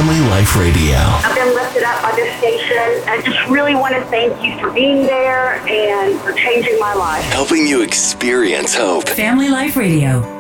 Family Life Radio. I've been lifted up by this station. I just really want to thank you for being there and for changing my life. Helping you experience hope. Family Life Radio.